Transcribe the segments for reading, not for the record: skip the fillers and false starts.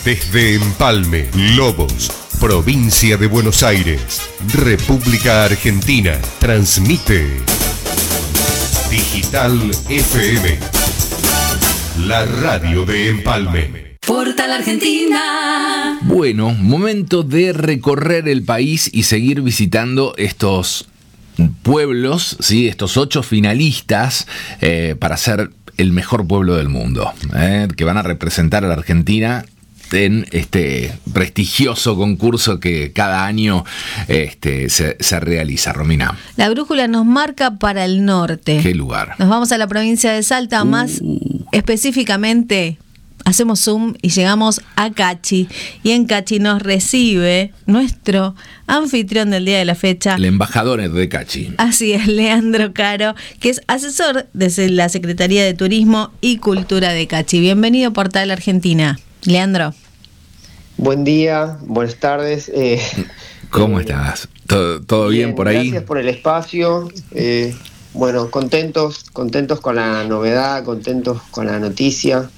Desde Empalme, Lobos, provincia de Buenos Aires, República Argentina, transmite Digital FM, la radio de Empalme. Portal Argentina. Bueno, momento de recorrer el país y seguir visitando estos pueblos, ¿sí? Estos 8 finalistas para ser el mejor pueblo del mundo, que van a representar a la Argentina en este prestigioso concurso que cada año se realiza. Romina, la brújula nos marca para el norte. ¿Qué lugar? Nos vamos a la provincia de Salta, más específicamente hacemos zoom y llegamos a Cachi. Y en Cachi nos recibe nuestro anfitrión del día de la fecha, el embajador de Cachi. Así es, Leandro Caro, que es asesor desde la Secretaría de Turismo y Cultura de Cachi. Bienvenido a Portal Argentina, Leandro. Buen día, buenas tardes. ¿Cómo estás? ¿Todo bien por ahí? Gracias por el espacio. Bueno, contentos con la novedad, contentos con la noticia.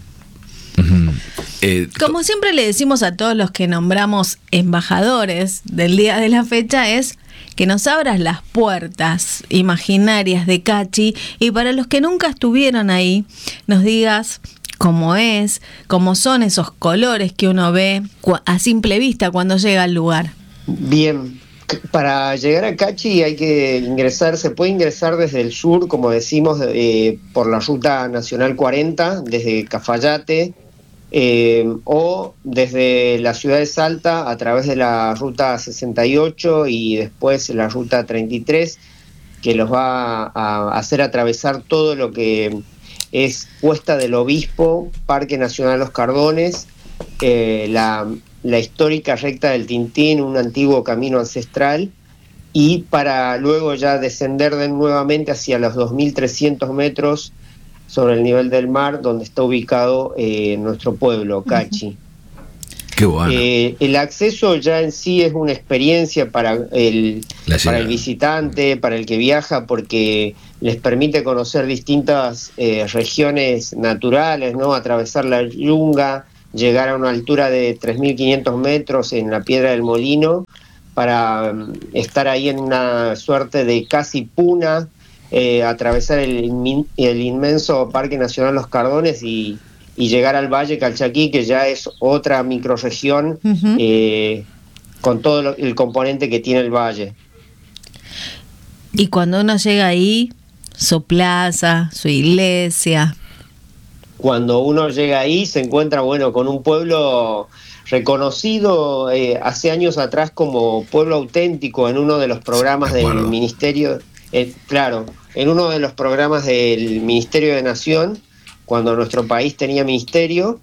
Como siempre le decimos a todos los que nombramos embajadores del día de la fecha, es que nos abras las puertas imaginarias de Cachi, y para los que nunca estuvieron ahí, nos digas cómo son esos colores que uno ve a simple vista cuando llega al lugar. Bien, para llegar a Cachi hay que ingresar, se puede ingresar desde el sur, como decimos, por la ruta nacional 40, desde Cafayate, o desde la ciudad de Salta a través de la ruta 68 y después la ruta 33, que los va a hacer atravesar todo lo que es Cuesta del Obispo, Parque Nacional Los Cardones, la histórica recta del Tintín, un antiguo camino ancestral, y para luego ya descender nuevamente hacia los 2.300 metros sobre el nivel del mar, donde está ubicado nuestro pueblo, Cachi. Qué bueno. El acceso ya en sí es una experiencia para el visitante, para el que viaja, porque les permite conocer distintas regiones naturales, ¿no? Atravesar la Yunga, llegar a una altura de 3.500 metros en la Piedra del Molino, para estar ahí en una suerte de casi puna, atravesar el inmenso Parque Nacional Los Cardones y llegar al Valle Calchaquí, que ya es otra microrregión, con todo el componente que tiene el valle. Y cuando uno llega ahí, su plaza, su iglesia. Cuando uno llega ahí se encuentra, con un pueblo reconocido hace años atrás como pueblo auténtico en uno de los programas del Ministerio, en uno de los programas del Ministerio de Nación, cuando nuestro país tenía ministerio,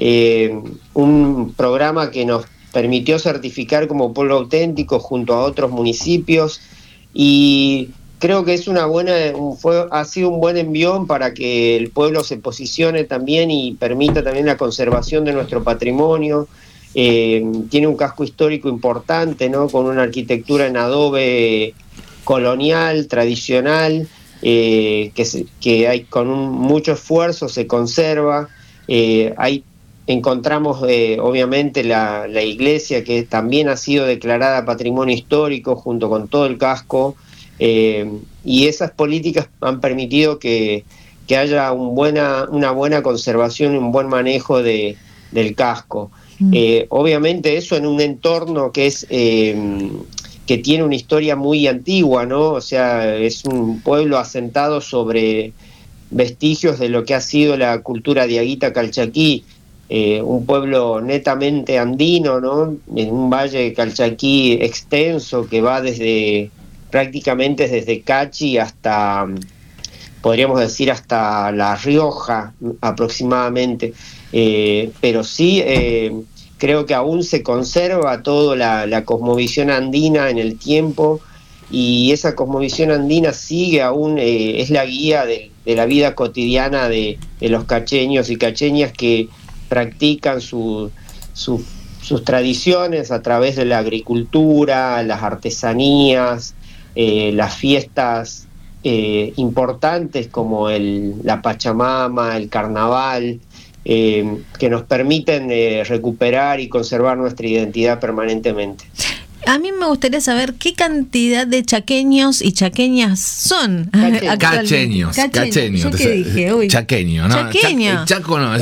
un programa que nos permitió certificar como pueblo auténtico junto a otros municipios, y creo que es ha sido un buen envión para que el pueblo se posicione también y permita también la conservación de nuestro patrimonio. Tiene un casco histórico importante, ¿no? Con una arquitectura en adobe colonial, tradicional, que hay con mucho esfuerzo se conserva. Ahí encontramos obviamente la iglesia, que también ha sido declarada patrimonio histórico junto con todo el casco, y esas políticas han permitido que haya una buena conservación y un buen manejo del casco. Obviamente eso en un entorno que es que tiene una historia muy antigua, ¿no? O sea, es un pueblo asentado sobre vestigios de lo que ha sido la cultura diaguita calchaquí, un pueblo netamente andino, ¿no? En un valle calchaquí extenso que va prácticamente desde Cachi hasta, podríamos decir, hasta La Rioja aproximadamente, pero sí creo que aún se conserva toda la cosmovisión andina en el tiempo, y esa cosmovisión andina sigue aún, es la guía de la vida cotidiana de los cacheños y cacheñas que practican sus tradiciones a través de la agricultura, las artesanías, las fiestas importantes como la Pachamama, el carnaval, que nos permiten recuperar y conservar nuestra identidad permanentemente. A mí me gustaría saber qué cantidad de chaqueños y chaqueñas son. Cacheños. ¿Yo qué dije? Uy. Chaqueño, ¿no? Chaqueño. Chaco no.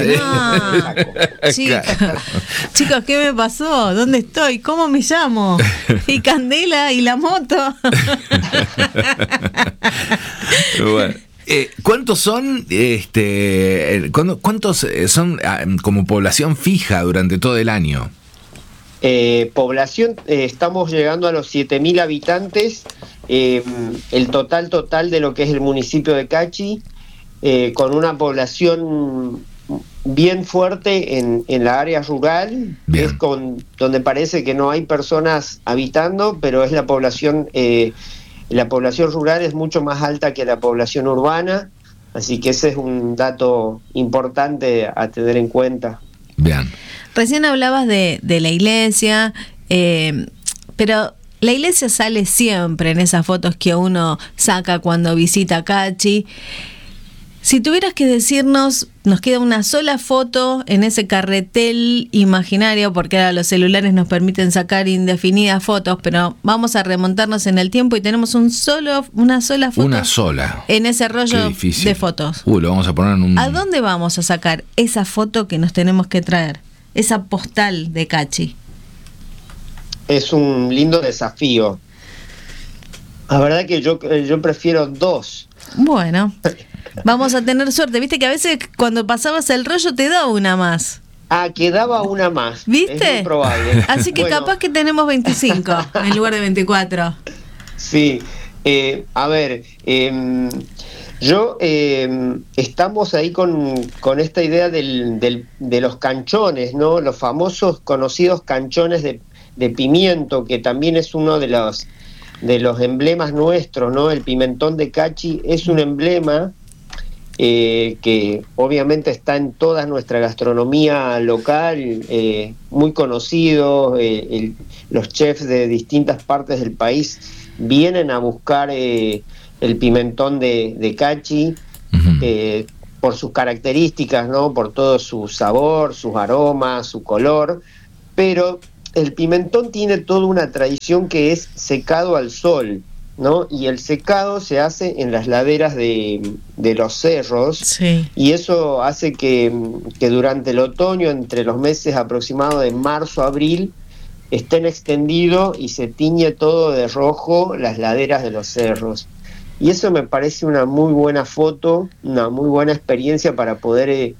Chicos, ¿qué me pasó? ¿Dónde estoy? ¿Cómo me llamo? ¿Y Candela? ¿Y la moto? Bueno. ¿Cuántos son cuántos son como población fija durante todo el año? Población, estamos llegando a los 7.000 habitantes, el total de lo que es el municipio de Cachi, con una población bien fuerte en la área rural, es donde parece que no hay personas habitando, pero es la población rural es mucho más alta que la población urbana, así que ese es un dato importante a tener en cuenta. Bien. Recién hablabas de la iglesia, pero la iglesia sale siempre en esas fotos que uno saca cuando visita Cachi. Si tuvieras que decirnos, nos queda una sola foto en ese carretel imaginario, porque ahora los celulares nos permiten sacar indefinidas fotos, pero vamos a remontarnos en el tiempo y tenemos una sola foto. Una sola. En ese rollo de fotos. Lo vamos a poner en un... ¿A dónde vamos a sacar esa foto que nos tenemos que traer? Esa postal de Cachi. Es un lindo desafío. La verdad que yo prefiero 2. Bueno, vamos a tener suerte. Viste que a veces cuando pasabas el rollo te da una más. Quedaba una más. ¿Viste? Es muy probable. Así que capaz que tenemos 25 en lugar de 24. Sí. Estamos ahí con esta idea de los canchones, ¿no? Los famosos conocidos canchones de pimiento, que también es uno de los emblemas nuestros, ¿no? El pimentón de Cachi es un emblema que obviamente está en toda nuestra gastronomía local, muy conocido. Los chefs de distintas partes del país vienen a buscar el pimentón de Cachi, por sus características, ¿no? Por todo su sabor, sus aromas, su color, pero el pimentón tiene toda una tradición que es secado al sol, ¿no? Y el secado se hace en las laderas de los cerros, sí. Y eso hace que durante el otoño, entre los meses aproximados de marzo a abril, estén extendidos y se tiñe todo de rojo las laderas de los cerros. Y eso me parece una muy buena foto, una muy buena experiencia para poder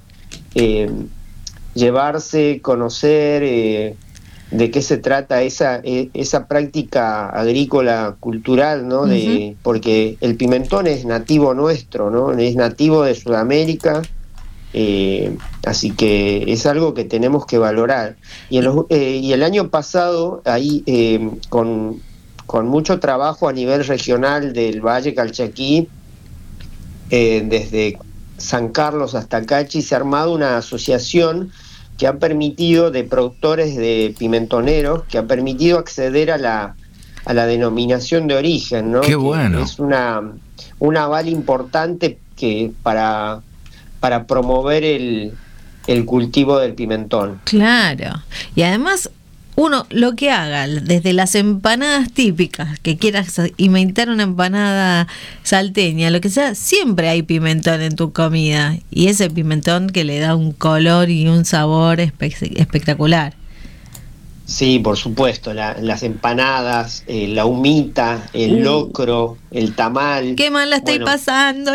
llevarse, conocer de qué se trata esa práctica agrícola cultural, ¿no? Porque el pimentón es nativo nuestro, ¿no? Es nativo de Sudamérica, así que es algo que tenemos que valorar. Y el año pasado, ahí con mucho trabajo a nivel regional del Valle Calchaquí, desde San Carlos hasta Cachi, se ha armado una asociación que ha permitido, de productores de pimentoneros, que ha permitido acceder a la denominación de origen, ¿no? ¡Qué bueno! Es un aval importante que para promover el cultivo del pimentón. Claro. Y además, uno lo que haga, desde las empanadas típicas, que quieras imitar una empanada salteña, lo que sea, siempre hay pimentón en tu comida. Y ese pimentón que le da un color y un sabor espectacular. Sí, por supuesto, las empanadas, la humita, el locro, el tamal. Qué mal la estoy pasando.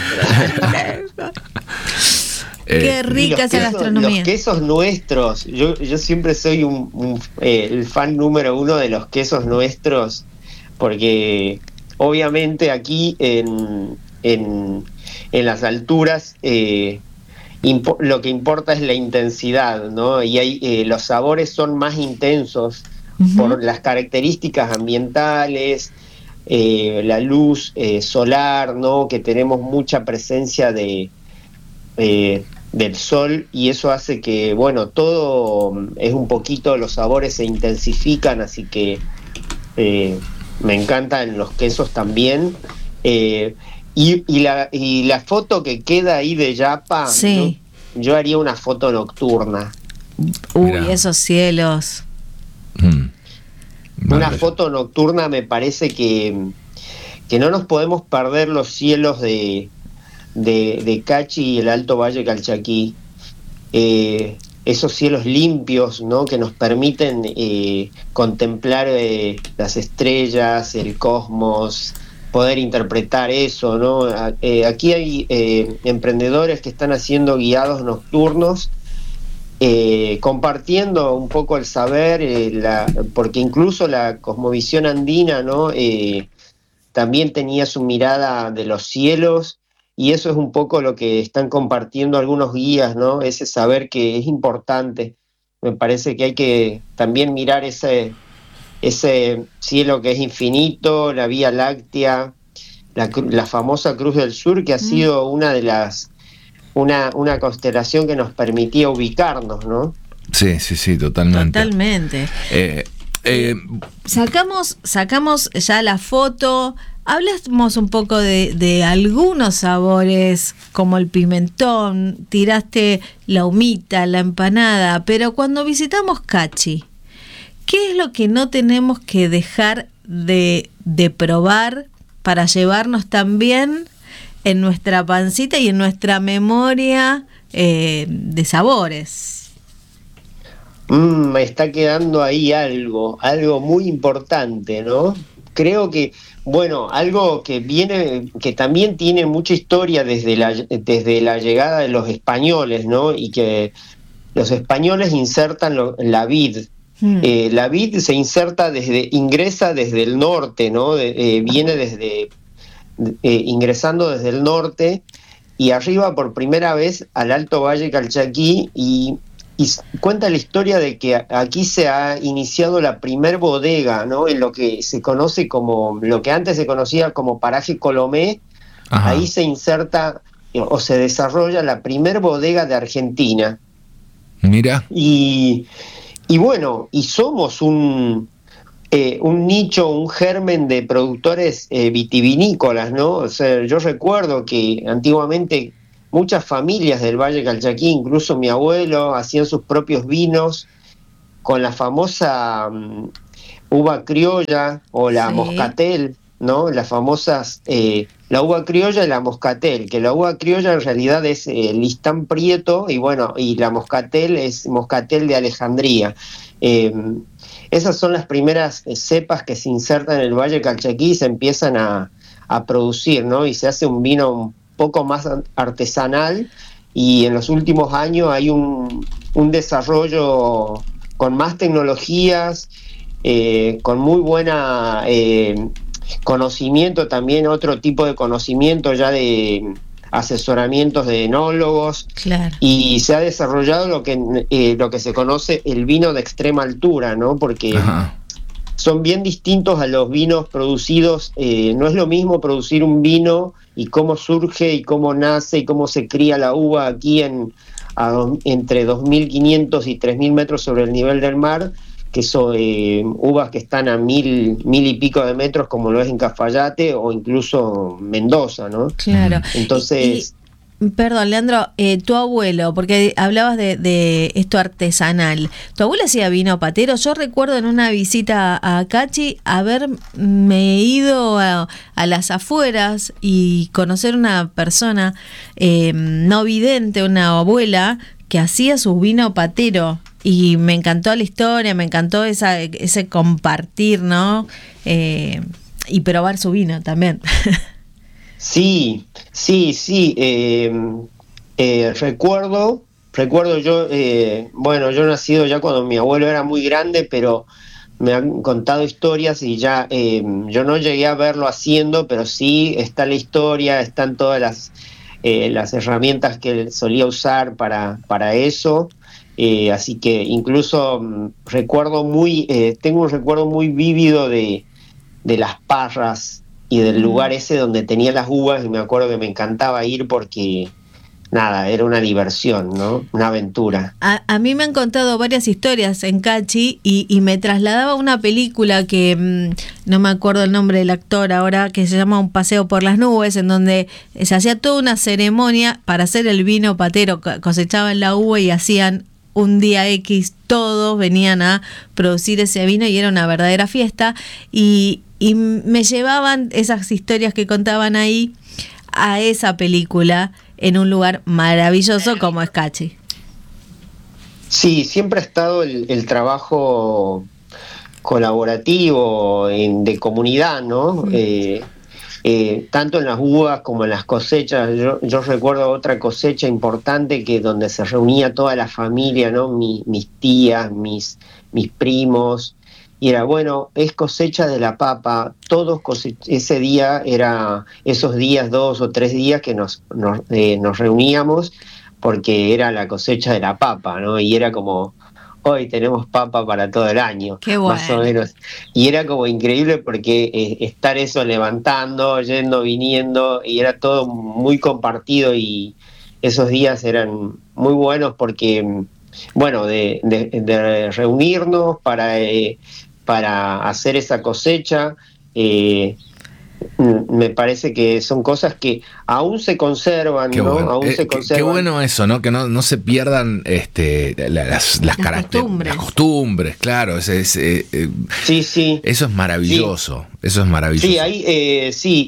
Qué rica esa gastronomía. Los quesos nuestros, yo siempre soy el fan número 1 de los quesos nuestros, porque obviamente aquí en las alturas lo que importa es la intensidad, ¿no? Y los sabores son más intensos por las características ambientales, la luz solar, ¿no? Que tenemos mucha presencia del sol, y eso hace que, bueno, todo es un poquito, los sabores se intensifican, así que me encantan los quesos también. Y la foto que queda ahí de Yapa, sí, yo haría una foto nocturna. Uy, Mirá. esos cielos. Una Vale. foto nocturna me parece que no nos podemos perder los cielos de Cachi y el Alto Valle Calchaquí. Esos cielos limpios, ¿no? Que nos permiten contemplar las estrellas, el cosmos, poder interpretar eso, ¿no? Aquí hay emprendedores que están haciendo guiados nocturnos, compartiendo un poco el saber, porque incluso la cosmovisión andina, ¿no? También tenía su mirada de los cielos, y eso es un poco lo que están compartiendo algunos guías, ¿no? Ese saber que es importante. Me parece que hay que también mirar ese cielo que es infinito, la Vía Láctea, la famosa Cruz del Sur, que ha sido una constelación que nos permitía ubicarnos, ¿no? Sí, totalmente. Totalmente. Sacamos ya la foto. Hablamos un poco de algunos sabores, como el pimentón, tiraste la humita, la empanada, pero cuando visitamos Cachi, ¿qué es lo que no tenemos que dejar de probar para llevarnos también en nuestra pancita y en nuestra memoria de sabores? Me está quedando ahí algo muy importante, ¿no? Creo que, bueno, algo que también tiene mucha historia desde la llegada de los españoles, ¿no? Y que los españoles insertan la vid. La vid se ingresa desde el norte, ¿no? Viene ingresando desde el norte y arriba por primera vez al Alto Valle Calchaquí, y cuenta la historia de que aquí se ha iniciado la primer bodega, ¿no? En lo que se conoce como, lo que antes se conocía como Paraje Colomé. Ajá. Ahí se inserta o se desarrolla la primer bodega de Argentina. Mira. Y bueno, y somos un nicho, un germen de productores vitivinícolas, ¿no? O sea, yo recuerdo que antiguamente muchas familias del Valle Calchaquí, incluso mi abuelo, hacían sus propios vinos con la famosa uva criolla o la moscatel, ¿no? Las famosas, la uva criolla y la moscatel, que la uva criolla en realidad es listán prieto, y bueno, y la moscatel es moscatel de Alejandría. Esas son las primeras cepas que se insertan en el Valle Calchaquí y se empiezan a producir, ¿no? Y se hace un vino un poco más artesanal, y en los últimos años hay un desarrollo con más tecnologías, con muy buena conocimiento, también otro tipo de conocimiento ya de asesoramientos de enólogos. Claro. Y se ha desarrollado lo que se conoce el vino de extrema altura, ¿no? Porque ajá, son bien distintos a los vinos producidos. No es lo mismo producir un vino y cómo surge y cómo nace y cómo se cría la uva aquí entre 2.500 y 3.000 metros sobre el nivel del mar, que son uvas que están a 1.000 y pico de metros, como lo es en Cafayate o incluso Mendoza, ¿no? Claro. Entonces... Perdón, Leandro, tu abuelo, porque hablabas de esto artesanal, ¿tu abuelo hacía vino patero? Yo recuerdo en una visita a Cachi haberme ido a las afueras y conocer una persona no vidente, una abuela, que hacía su vino patero, y me encantó la historia, me encantó ese compartir, ¿no? Y probar su vino también. Sí. Recuerdo yo, yo he nacido ya cuando mi abuelo era muy grande, pero me han contado historias y ya yo no llegué a verlo haciendo, pero sí está la historia, están todas las herramientas que él solía usar para eso. Así que incluso tengo un recuerdo muy vívido de las parras y del lugar ese donde tenía las uvas, y me acuerdo que me encantaba ir porque nada, era una diversión, ¿no? Una aventura. A mí me han contado varias historias en Cachi y me trasladaba a una película que no me acuerdo el nombre del actor ahora, que se llama Un paseo por las nubes, en donde se hacía toda una ceremonia para hacer el vino patero, cosechaban la uva y hacían un día X, todos venían a producir ese vino y era una verdadera fiesta y me llevaban esas historias que contaban ahí a esa película en un lugar maravilloso como es Cachi. Sí, siempre ha estado el trabajo colaborativo de comunidad, ¿no? Tanto en las uvas como en las cosechas. Yo recuerdo otra cosecha importante que donde se reunía toda la familia, ¿no? Mis tías, mis primos, y era, bueno, es cosecha de la papa, ese día era, esos días, 2 o 3 días que nos reuníamos porque era la cosecha de la papa, ¿no? Y era como, hoy tenemos papa para todo el año, qué bueno, más o menos. Y era como increíble porque estar eso levantando, yendo, viniendo, y era todo muy compartido y esos días eran muy buenos porque, bueno, de reunirnos para hacer esa cosecha, me parece que son cosas que aún se conservan, qué ¿no? Bueno. Aún se conservan. Qué bueno eso, ¿no? Que no se pierdan las costumbres, claro. Sí, sí. Eso es maravilloso. Sí. Eso es maravilloso. Sí,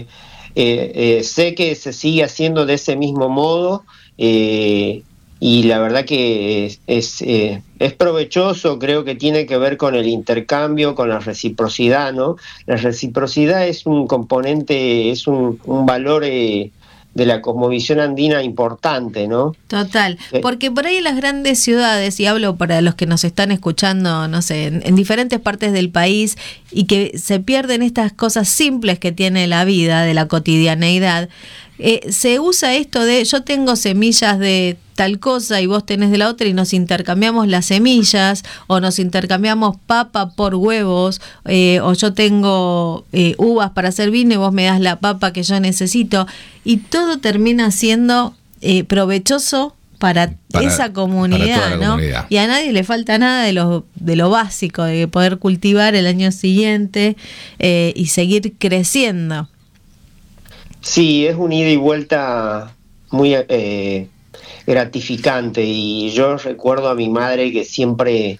sé que se sigue haciendo de ese mismo modo. Y la verdad que es provechoso, creo que tiene que ver con el intercambio, con la reciprocidad, ¿no? La reciprocidad es un componente, es un valor de la cosmovisión andina importante, ¿no? Total, porque por ahí en las grandes ciudades, y hablo para los que nos están escuchando, no sé, en diferentes partes del país, y que se pierden estas cosas simples que tiene la vida, de la cotidianeidad, se usa esto de yo tengo semillas de tal cosa y vos tenés de la otra y nos intercambiamos las semillas o nos intercambiamos papa por huevos o yo tengo uvas para hacer vino y vos me das la papa que yo necesito y todo termina siendo provechoso para esa comunidad, ¿no? Comunidad. Y a nadie le falta nada de lo básico, de poder cultivar el año siguiente y seguir creciendo. Sí, es un ida y vuelta muy gratificante y yo recuerdo a mi madre que siempre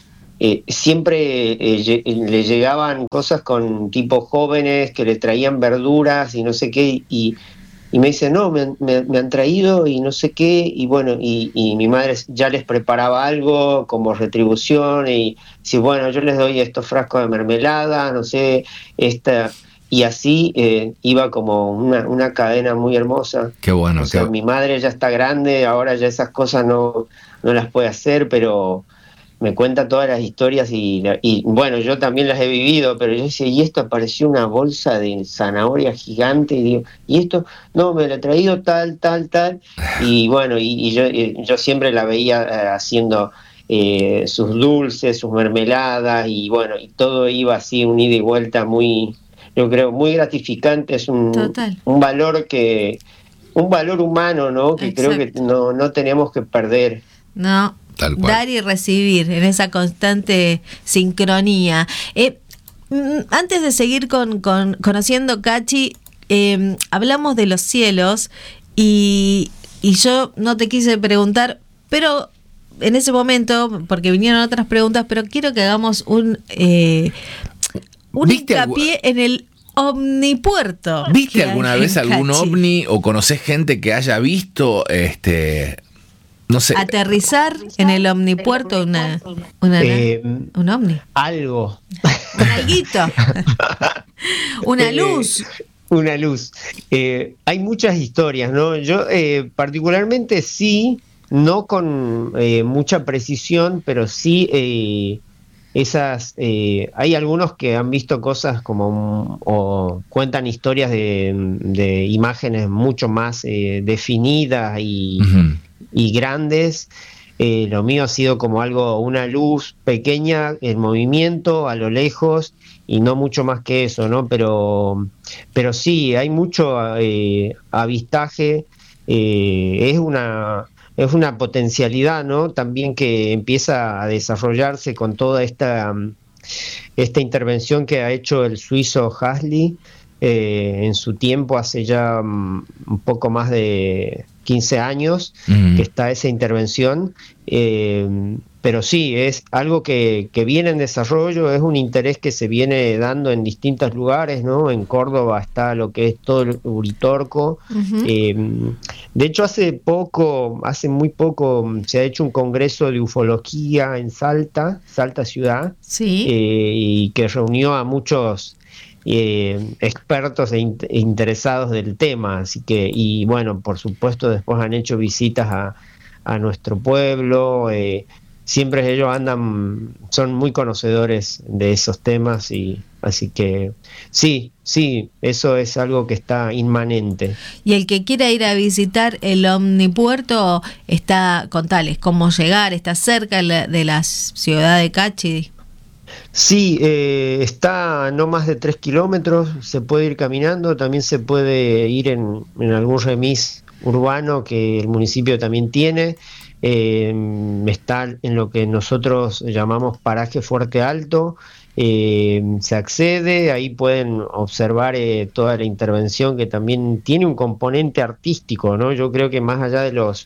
le llegaban cosas con tipos jóvenes que le traían verduras y no sé qué y me dice, no, me han traído y no sé qué y bueno, y mi madre ya les preparaba algo como retribución y si bueno, yo les doy estos frascos de mermelada, no sé, y así iba como una cadena muy hermosa. Qué bueno. O sea, mi madre ya está grande, ahora ya esas cosas no las puede hacer, pero me cuenta todas las historias y bueno, yo también las he vivido, pero yo decía, y esto apareció una bolsa de zanahoria gigante, y digo, y esto, no, me la he traído tal, y bueno, y yo siempre la veía haciendo sus dulces, sus mermeladas, y bueno, y todo iba así, un ida y vuelta muy... Yo creo muy gratificante, es un valor humano, ¿no? Que Exacto. Creo que no tenemos que perder. No, dar y recibir en esa constante sincronía. Antes de seguir con conociendo Cachi, hablamos de los cielos y yo no te quise preguntar, pero en ese momento, porque vinieron otras preguntas, pero quiero que hagamos un hincapié en el omnipuerto. ¿Viste alguna vez algún ovni o conocés gente que haya visto no sé, aterrizar en el omnipuerto un ovni? Algo. Un alguito. Una luz. Una luz. Hay muchas historias, ¿no? Yo particularmente sí, no con mucha precisión, pero sí hay algunos que han visto cosas como o cuentan historias de imágenes mucho más definidas y grandes. Lo mío ha sido como una luz pequeña en movimiento a lo lejos y no mucho más que eso, ¿no? Pero sí, hay mucho avistaje es una potencialidad, ¿no? También que empieza a desarrollarse con toda esta intervención que ha hecho el suizo Hasli en su tiempo, hace ya un poco más de 15 años que está esa intervención, pero sí, es algo que viene en desarrollo, es un interés que se viene dando en distintos lugares, ¿no? En Córdoba está lo que es todo el Uritorco. De hecho, hace muy poco, se ha hecho un congreso de ufología en Salta ciudad, Sí. Y que reunió a muchos expertos e interesados del tema, así que, y bueno, por supuesto después han hecho visitas a nuestro pueblo, siempre ellos son muy conocedores de esos temas, y así que sí, eso es algo que está inmanente. Y el que quiera ir a visitar el Omnipuerto, contales cómo llegar, está cerca de la ciudad de Cachi. Sí, está a no más de 3 kilómetros, se puede ir caminando, también se puede ir en algún remis urbano que el municipio también tiene. Está en lo que nosotros llamamos paraje Fuerte Alto, se accede, ahí pueden observar toda la intervención, que también tiene un componente artístico, ¿no? Yo creo que más allá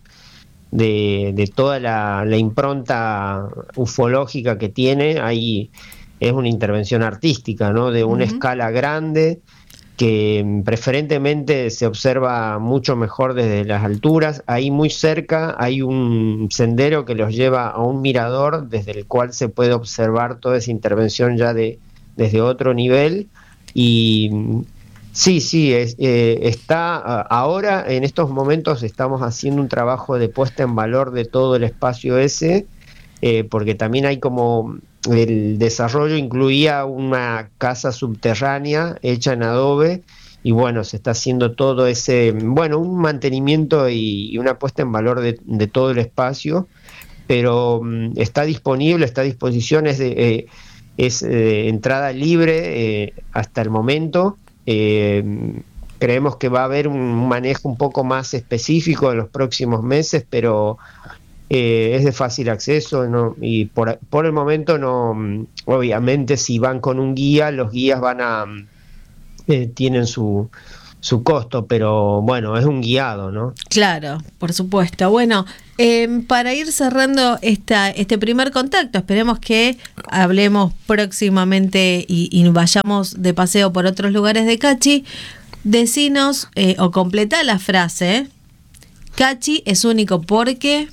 de toda la impronta ufológica que tiene, ahí es una intervención artística, ¿no? De una escala grande, que preferentemente se observa mucho mejor desde las alturas. Ahí muy cerca hay un sendero que los lleva a un mirador desde el cual se puede observar toda esa intervención ya desde otro nivel. Y sí, está ahora, en estos momentos estamos haciendo un trabajo de puesta en valor de todo el espacio ese, porque también hay como el desarrollo incluía una casa subterránea hecha en adobe, y bueno, se está haciendo todo un mantenimiento y una puesta en valor de todo el espacio, pero está disponible, está a disposición, es entrada libre hasta el momento. Creemos que va a haber un manejo un poco más específico en los próximos meses, pero es de fácil acceso, ¿no? Y por el momento no, obviamente si van con un guía, los guías tienen su costo, pero bueno, es un guiado, ¿no? Claro, por supuesto. Bueno, para ir cerrando este primer contacto, esperemos que hablemos próximamente y vayamos de paseo por otros lugares de Cachi. Decinos o completá la frase. Cachi es único porque...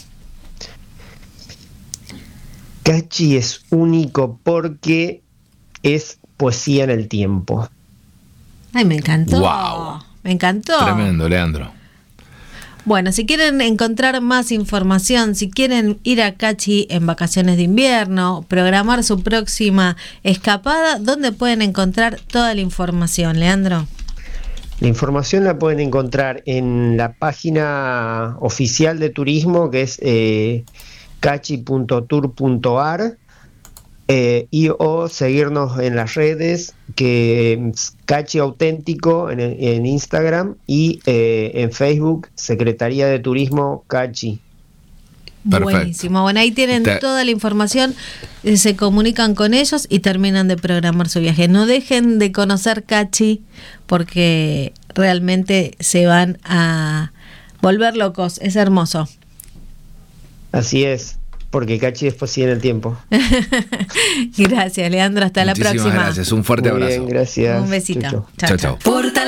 Cachi es único porque es poesía en el tiempo. Ay, me encantó. Wow. Me encantó. Tremendo, Leandro. Bueno, si quieren encontrar más información, si quieren ir a Cachi en vacaciones de invierno, programar su próxima escapada, ¿dónde pueden encontrar toda la información, Leandro? La información la pueden encontrar en la página oficial de turismo, que es cachi.tour.ar, o seguirnos en las redes, que Cachi Auténtico en Instagram, y en Facebook Secretaría de Turismo Cachi. Perfecto. Buenísimo. Bueno, ahí tienen toda la información, se comunican con ellos y terminan de programar su viaje. No dejen de conocer Cachi, porque realmente se van a volver locos. Es hermoso. Así es, porque Cachi es poesía en el tiempo. Gracias, Leandro. Hasta la próxima. Gracias. Un fuerte Muy abrazo. bien, gracias. Un besito. Chau, chau. Chao, chao.